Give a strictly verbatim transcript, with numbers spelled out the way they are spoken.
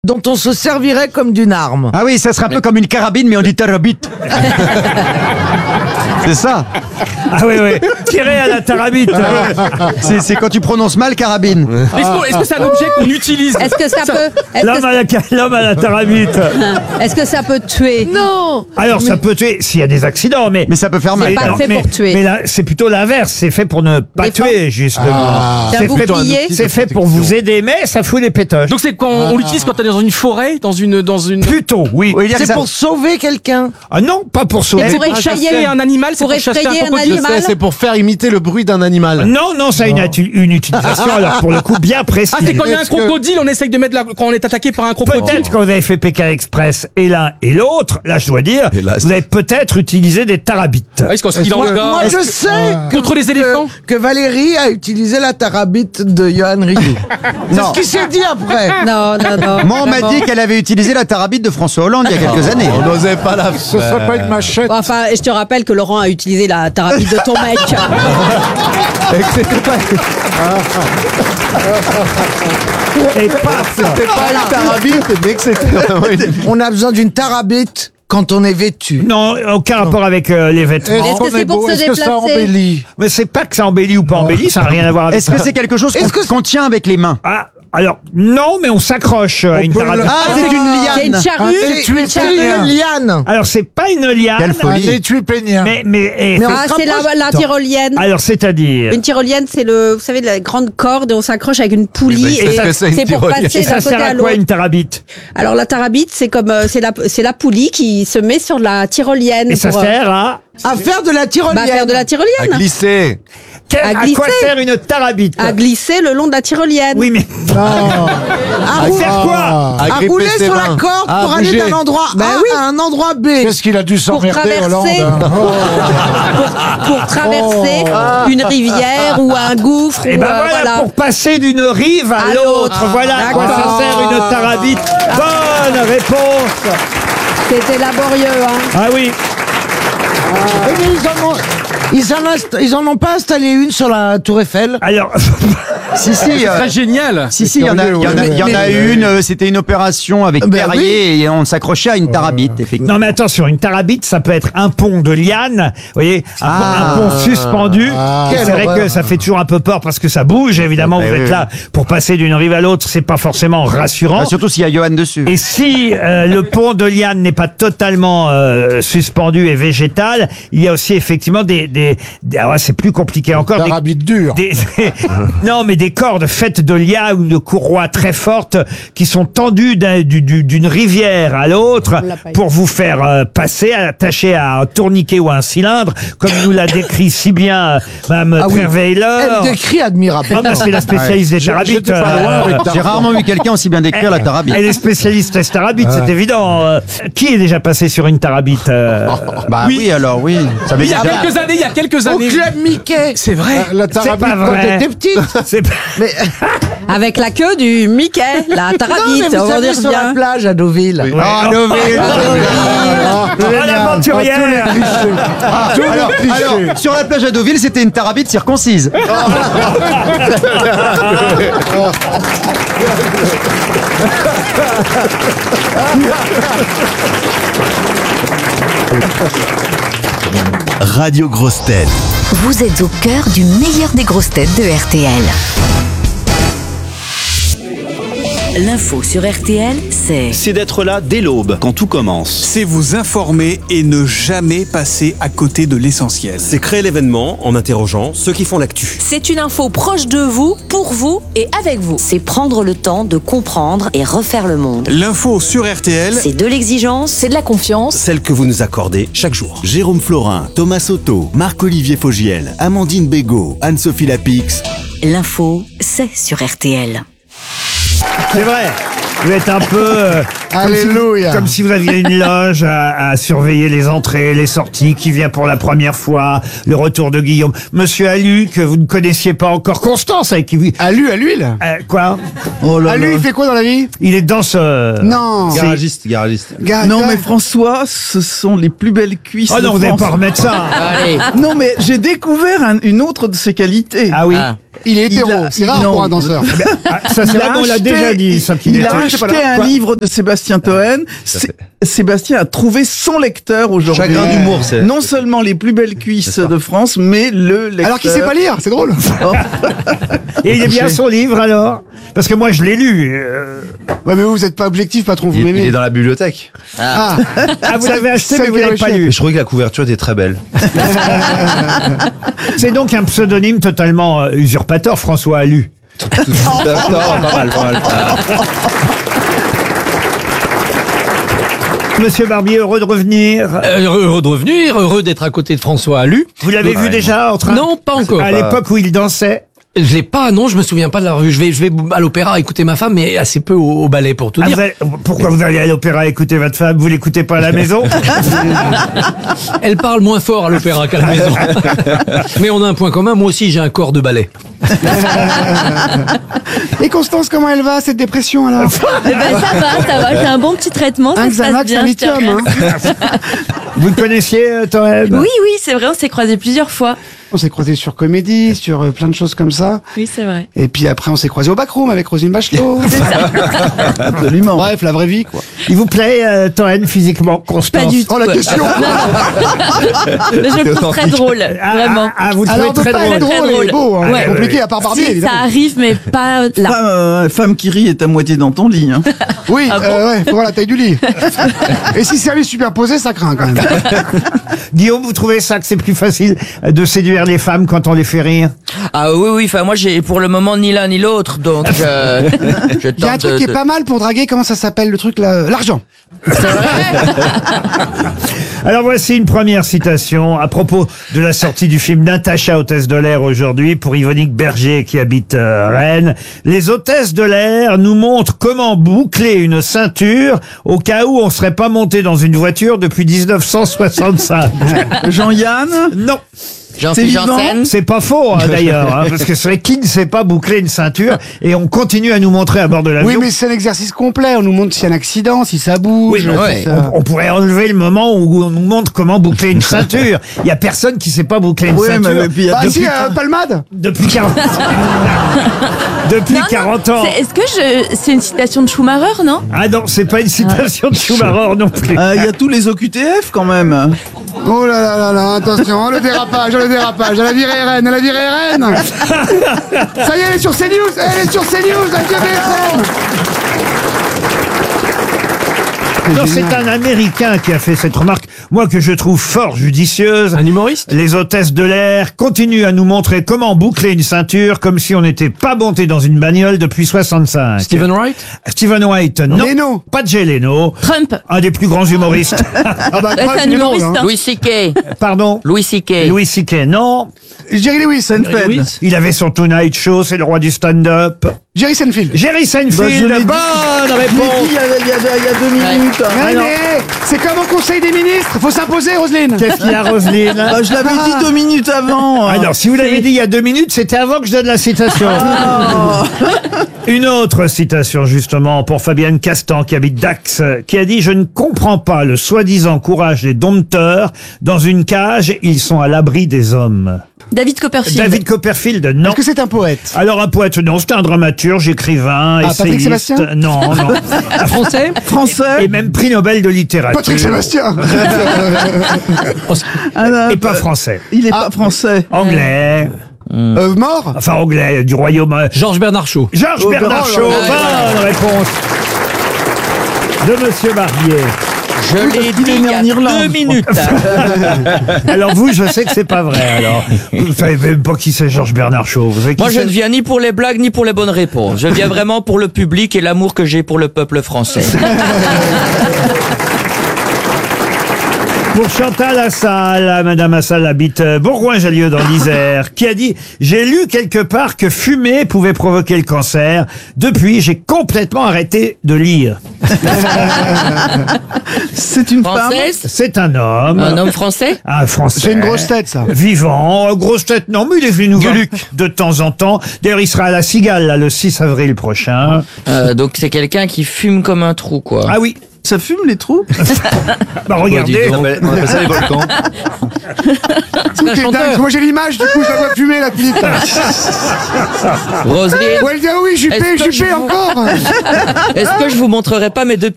dont on se servirait comme d'une arme. Ah oui, ça serait un peu comme une carabine, mais on dit tarabite. C'est ça. Ah oui, oui. Tirer à la tarabite. C'est, c'est quand tu prononces mal carabine. Est-ce que, est-ce que c'est un objet qu'on utilise? Est-ce que ça peut... Est-ce L'homme que, à la, l'homme à la tarabite. est-ce que ça peut tuer? Non. Alors, ça peut tuer s'il y a des accidents, mais... Mais ça peut faire mal. C'est pas non, fait mais, pour tuer. Mais là, c'est plutôt l'inverse. C'est fait pour ne pas Défendre. tuer, justement. C'est un C'est fait, bouclier. c'est fait pour vous aider, mais ça fout les pétoches. Donc c'est quand on l'utilise quand on est dans une forêt, dans une, dans une. Plutôt, oui. Oui, il y a que C'est ça- pour sauver quelqu'un. Ah non, pas pour sauver. C'est pour pour effrayer chasser un animal, c'est pour pour chasser effrayer un un crocodile. animal. C'est pour faire imiter le bruit d'un animal. Non, non, ça a une, atu- une utilisation, alors pour le coup, bien précise. Ah, c'est quand il y a un Est-ce que- crocodile, on essaye de mettre la, quand on est attaqué par un crocodile. Peut-être quand vous avez fait Pékin Express et l'un et l'autre, là je dois dire, Hélas. vous avez peut-être utilisé des tarabites. Ah, est-ce qu'on se dit en Moi, regard moi, je sais que, contre les éléphants. que, que Valérie a utilisé la tarabite de Johan Rioux. C'est Non. ce qui s'est dit après. Non, non, non. Moi, on m'a vraiment. dit qu'elle avait utilisé la tarabite de François Hollande il y a quelques années. On n'osait pas la Ce serait pas une machette. Bon, enfin, je te rappelle que Laurent a utilisé la tarabite de ton mec. Et que c'était pas- Et paf C'était pas une tarabite, mais que c'était vraiment une... On a besoin d'une tarabite quand on est vêtu. Non, aucun rapport avec euh, les vêtements. Est-ce que qu'on c'est est pour beau? se Est-ce que ça déplacer? embellit? Mais c'est pas que ça embellit ou pas embellit, ça n'a rien à voir avec Est-ce que ça. c'est quelque chose qu'on, Est-ce que- qu'on tient avec les mains? Ah, alors, non, mais on s'accroche à une peut le- tarabite. Ah, c'est une C'est une liane. charrue. C'est Une une charrue. liane. Alors, c'est pas une liane, Quelle Un folie. étui peignien. mais... mais, et- Mais on Ah, se c'est la, rapproche. la tyrolienne. alors, c'est-à-dire... Une tyrolienne, c'est le, vous savez, la grande corde et on s'accroche avec une poulie Oui, mais et qu'est-ce que c'est une c'est pour tyrolienne? passer Et ça d'un côté sert à à l'autre. quoi une tarabite? Alors la tarabite, c'est comme euh, c'est la c'est la poulie qui se met sur la tyrolienne Et ça pour euh, sert à... À faire de la tyrolienne. bah, faire de la À tyrolienne, glisser. Quel- À à quoi glisser. sert une tarabite? à glisser le long de la tyrolienne. Oui, mais... À, À rou- faire quoi? À à gripper rouler ses sur mains. la corde Ah, pour aller bouger. d'un endroit Bah A oui. à un endroit B. Qu'est-ce qu'il a dû s'emmerder, traverser. Hollande hein. Pour traverser une rivière ou un gouffre Et ou ben euh, voilà, voilà. pour passer d'une rive à, À l'autre. l'autre. Voilà à quoi ça D'accord. sert une tarabite. Bonne réponse. C'était laborieux, hein. Ah oui. Eh bien, ils en ont, ils en, inst- ils en ont pas installé une sur la Tour Eiffel. Alors, Si, si, C'est euh, très génial. si, si, il y en a, il y en a, il y en a une, euh, c'était une opération avec Ben Perrier et on s'accrochait à une tarabite, effectivement. non mais attention, une tarabite, ça peut être un pont de liane, vous voyez, un, pont- Ah. un pont suspendu. Ah. Et c'est Quelle vrai horreur. que ça fait toujours un peu peur parce que ça bouge, évidemment, Eh vous oui, êtes oui. là pour passer d'une rive à l'autre, c'est pas forcément rassurant. Ah, surtout s'il y a Johan dessus. Et si euh, le pont de liane n'est pas totalement euh, suspendu et végétal, il y a aussi effectivement des... des, des- ah ouais, c'est plus compliqué encore. Des, Tarabite dure. des- des- non, mais des cordes faites de lias ou de courroies très fortes qui sont tendues d'un- du- du- d'une rivière à l'autre On l'a pas eu. pour vous faire euh, passer, attachées à un tourniquet ou à un cylindre, comme nous l'a décrit si bien euh, Mme Ah oui. Trierweiler. Elle décrit admirablement. Ah, bah, c'est la spécialiste des tarabites. J'étais pas loin euh, avec J'ai Tarzan. rarement vu quelqu'un aussi bien décrire la tarabite. Elle est spécialiste des tarabites, c'est évident. Euh, Qui est déjà passé sur une tarabite euh, Bah oui, alors oui. Ça veut Il y dire a quelques années, il y a quelques Au années. club Mickey. C'est vrai. La C'est tarabite. pas Quand vrai. t'étais petite. C'est pas- Mais, Avec la queue du Mickey, la non, tarabite, mais vous on va savez, dire sur la bien. plage à Deauville. Ah, Deauville. Oh, l'aventurière. Ah, alors, alors, sur la plage à Deauville, c'était une tarabite circoncise. Radio Grosses Têtes. Vous êtes au cœur du meilleur des grosses têtes de R T L. L'info sur R T L, c'est C'est d'être là dès l'aube, quand tout commence. C'est vous informer et ne jamais passer à côté de l'essentiel. C'est créer l'événement en interrogeant ceux qui font l'actu. C'est une info proche de vous, pour vous et avec vous. C'est prendre le temps de comprendre et refaire le monde. L'info sur R T L, C'est de l'exigence, c'est de la confiance. Celle que vous nous accordez chaque jour. Jérôme Florin, Thomas Soto, Marc-Olivier Fogiel, Amandine Bégaud, Anne-Sophie Lapix. L'info, c'est sur R T L. C'est vrai. Vous êtes un peu euh, comme, si, Alléluia. comme si vous aviez une loge à, à surveiller les entrées, les sorties, qui vient pour la première fois, le retour de Guillaume. Monsieur Alu, que vous ne connaissiez pas encore, Constance, avec qui vous... À lui, à l'huile. Euh, quoi À lui, il fait quoi dans la vie? Il est danseur. Non. C'est- Garagiste, garagiste. Ga- Non ga- mais François, ce sont les plus belles cuisses Oh non, de vous n'allez France. pas remettre ça. Non mais j'ai découvert un- une autre de ses qualités. Ah oui. Il est hétéro, Il a- c'est rare non. pour un danseur. Ah, ça, c'est Il vrai a qu'on l'a acheté- déjà dit, ça, qu'il Il était- a Je sais pas acheté là. un Quoi livre de Sébastien Toen. Sé- Sébastien a trouvé son lecteur aujourd'hui. Chagrin d'humour, c'est- Non seulement les plus belles cuisses de France, mais le lecteur. Alors qu'il sait pas lire, c'est drôle. Et il est bien son livre, alors? Parce que moi, je l'ai lu. euh. Ouais, mais vous, vous êtes pas objectif, patron, vous Il, il m'aimez. est dans la bibliothèque. Ah, Ah, vous l'avez acheté, ça mais vous qui l'avez est pas chiant. lu. Je trouvais que la couverture était très belle. C'est donc un pseudonyme totalement euh, usurpateur, François Allu. D'accord, pas mal, pas mal. Monsieur Barbier, heureux de revenir. Euh, heureux de revenir, heureux d'être à côté de François Allu. Vous l'avez vu déjà en train Non, pas encore. à l'époque où il dansait. Je l'ai pas, non, je me souviens pas de la rue. Je vais, je vais à l'opéra écouter ma femme, mais assez peu au, au ballet pour tout Ah, dire. vous allez- pourquoi vous allez à l'opéra écouter votre femme? Vous l'écoutez pas à la maison? Elle parle moins fort à l'opéra qu'à la maison. Mais on a un point commun, moi aussi j'ai un corps de ballet. Et Constance, comment elle va, cette dépression, alors? Eh ben, ça va, ça va. J'ai un bon petit traitement. Ça Un se passe Xanax, bien. un je te lithium, hein. remercie. Vous le connaissiez, euh, Toen? Oui, oui, c'est vrai. On s'est croisés plusieurs fois. On s'est croisés sur Comédie, sur euh, plein de choses comme ça. Oui, c'est vrai. Et puis après, on s'est croisés au backroom avec Roselyne Bachelot. Absolument. Bref, la vraie vie, quoi. Il vous plaît, euh, Toen, physiquement, Constance? Pas du tout. Oh, la question! Mais je le trouve très drôle, Ah, vraiment. ah, ah, vous le trouvez Alors, de très pas drôle. être Très drôle et drôle. beau, hein. Ouais. C'est compliqué, à part Barbier, Si, ça évidemment. arrive, mais pas là. Femme, euh, femme qui rit est à moitié dans ton lit. Hein. Oui, Ah bon euh, ouais, faut voir la taille du lit. Et si service superposé, ça craint quand même. Guillaume, vous trouvez ça que c'est plus facile de séduire les femmes quand on les fait rire? Ah oui, oui, enfin moi j'ai pour le moment ni l'un ni l'autre, donc euh, je Il y a un tente truc de- qui est de- pas mal pour draguer, comment ça s'appelle le truc là? L'argent. Alors voici une première citation à propos de la sortie du film Natacha, hôtesse de l'air aujourd'hui pour Yvonique Berger qui habite euh, Rennes. Les hôtesses de l'air nous montrent comment boucler une ceinture au cas où on serait pas monté dans une voiture depuis dix-neuf cent soixante-cinq. Jean-Yann? Non. Jean-Philippe Janssen. C'est pas faux hein, d'ailleurs, hein, parce que c'est vrai qui ne sait pas boucler une ceinture et on continue à nous montrer à bord de l'avion. Oui, mais c'est un exercice complet. On nous montre s'il y a un accident, si ça bouge. Oui, mais si ça- on, on pourrait enlever le moment où on nous montre comment boucler une ceinture. Il y a personne qui sait pas boucler une Oui, mais- ceinture. mais puis il y a- Bah, depuis, si, euh, palmade. depuis quarante depuis Non, non, quarante ans. c'est- Est-ce que je... c'est une citation de Schumacher, non? Ah non, c'est pas une citation de Schumacher non plus. Euh, Il y a tous les O Q T F quand même. Oh là là là là, attention, le dérapage, le dérapage, elle a viré R N, elle a viré R N. Ça y est, elle est sur CNews, elle est sur CNews, adieu B F M. Non, c'est un Américain qui a fait cette remarque, moi que je trouve fort judicieuse. Un humoriste? Les hôtesses de l'air continuent à nous montrer comment boucler une ceinture comme si on n'était pas monté dans une bagnole depuis soixante-cinq. Stephen Wright? Stephen White, non. Leno. Pas de Jay Leno. Trump. Un des plus grands humoristes. Ah bah, Ouais, Trump, c'est un il est drôle, humoriste, hein. hein. Louis C K. Pardon? Louis C K. Louis C K, non. Jerry Lewis, Seinfeld. Lewis. Il avait son Tonight Show, c'est le roi du stand-up. Jerry Seinfeld. Jerry Bah, je Seinfeld, l'ai dit. bonne Je l'ai dit réponse. il y a, il y a- il y a deux minutes. Ouais, Ah, non. mais c'est comme au Conseil des ministres, faut s'imposer, Roselyne. Qu'est-ce qu'il y a, Roselyne? Bah, je l'avais dit deux minutes avant. Alors, si vous l'avez dit il y a deux minutes, c'était avant que je donne la citation. Une autre citation, justement, pour Fabienne Castan, qui habite Dax, qui a dit « Je ne comprends pas le soi-disant courage des dompteurs. Dans une cage, ils sont à l'abri des hommes. » David Copperfield. David Copperfield, non. Est-ce que c'est un poète? Alors, un poète, non, c'est un dramaturge, écrivain, Ah, Patrick essayiste. Sébastien Non, non. Français? Français. Et même prix Nobel de littérature. Patrick Sébastien. Ah, non, Et pas euh, français. Il est Ah. pas français. Anglais. Euh, mort. Enfin, anglais, du royaume. euh, Georges Bernard Shaw. Georges Oh, Bernard oh, Shaw, là, là, bonne réponse de Monsieur Barbier. Je Oui, parce l'ai qu'il est dit né il y en a Irlande, deux je minutes. Alors vous, je sais que c'est pas vrai. Alors, vous savez même pas qui c'est Georges Bernard Shaw. Vous savez qui Moi je c'est ne viens ni pour les blagues ni pour les bonnes réponses. Je viens vraiment pour le public et l'amour que j'ai pour le peuple français. Pour Chantal Assal, Madame Assal habite euh, Bourgoin-Jallieu dans l'Isère, qui a dit « J'ai lu quelque part que fumer pouvait provoquer le cancer. Depuis, j'ai complètement arrêté de lire. C'est une femme. Française? C'est un homme. Un homme français? Un Français. C'est une grosse tête, ça. Vivant, euh, grosse tête, non, mais il est venu nous voir de temps en temps. D'ailleurs, il sera à la Cigale, là, le six avril prochain. Euh, donc c'est quelqu'un qui fume comme un trou, quoi. Ah oui, Ça fume les trous? Bah regardez. On appelle on appelle ça les volcans. C'est un T'es chanteur. dingue. Moi j'ai l'image, du coup je la vois fumer la Philippe. Roselyne, Ou elle dit ah oui, Est-ce Juppé, que Juppé je vous- encore. est-ce que je vous montrerai pas mes deux